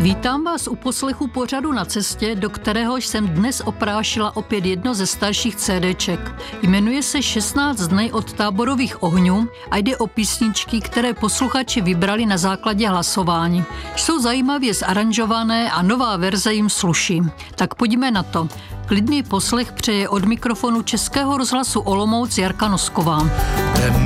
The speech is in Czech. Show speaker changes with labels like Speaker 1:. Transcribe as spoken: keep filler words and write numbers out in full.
Speaker 1: Vítám vás u poslechu pořadu Na cestě, do kterého jsem dnes oprášila opět jedno ze starších CDček. Jmenuje se šestnáct dny od táborových ohňů a jde o písničky, které posluchači vybrali na základě hlasování. Jsou zajímavě zaranžované a nová verze jim sluší. Tak pojďme na to. Klidný poslech přeje od mikrofonu Českého rozhlasu Olomouc Jarka Nosková.